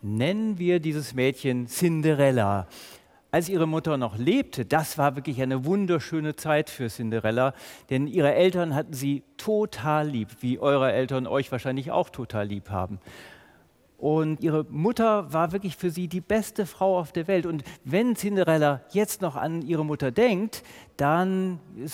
nennen wir dieses Mädchen Cinderella. Als ihre Mutter noch lebte, das war wirklich eine wunderschöne Zeit für Cinderella, denn ihre Eltern hatten sie total lieb, wie eure Eltern euch wahrscheinlich auch total lieb haben. Und ihre Mutter war wirklich für sie die beste Frau auf der Welt. Und wenn Cinderella jetzt noch an ihre Mutter denkt, dann